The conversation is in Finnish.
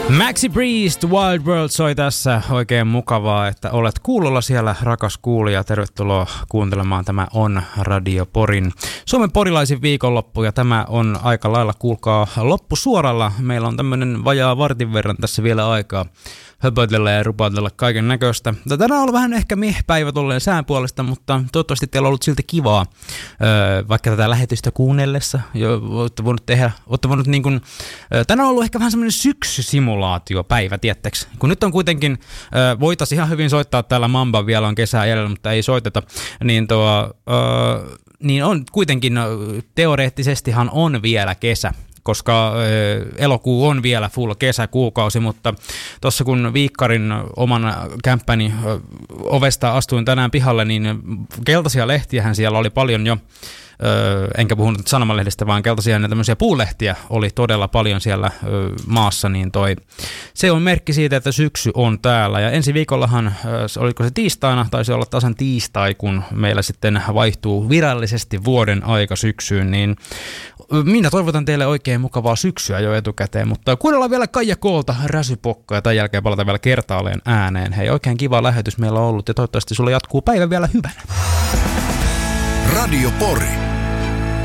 Maxi Priest, Wild World soi tässä. Oikein mukavaa, että olet kuulolla siellä, rakas kuulija. Tervetuloa kuuntelemaan. Tämä on Radio Porin Suomen porilaisin viikonloppu ja tämä on aika lailla, kuulkaa, loppusuoralla. Meillä on tämmönen vajaa vartin verran tässä vielä aikaa höpötellä ja rupatella kaiken näköistä. Tänään on ollut vähän ehkä päivä tolleen sään puolesta, mutta toivottavasti teillä on ollut silti kivaa, vaikka tätä lähetystä kuunnellessa. Olette voinut niin kuin, tänään on ollut ehkä vähän semmoinen syksysimulaatiopäivä, tiettäkö? Kun nyt on kuitenkin, voitaisiin ihan hyvin soittaa täällä Mamba, vielä on kesää jäljellä, mutta ei soiteta, niin on kuitenkin, teoreettisestihan on vielä kesä, koska elokuu on vielä full kesäkuukausi, mutta tuossa kun Viikkarin oman kämppäni ovesta astuin tänään pihalle, niin keltaisia lehtiähän siellä oli paljon jo, enkä puhunut nyt sanomalehdestä, vaan keltaisia ja tämmöisiä puulehtiä oli todella paljon siellä maassa, niin se on merkki siitä, että syksy on täällä. Ja ensi viikollahan, oliko se tiistaina, taisi olla tasan tiistai, kun meillä sitten vaihtuu virallisesti vuoden aika syksyyn, niin minä toivotan teille oikein mukavaa syksyä jo etukäteen, mutta kuunnellaan vielä Kaija Koolta, Räsypokka, ja tämän jälkeen palataan vielä kertaalleen ääneen. Hei, oikein kiva lähetys meillä on ollut, ja toivottavasti sulla jatkuu päivä vielä hyvänä. Radio Pori.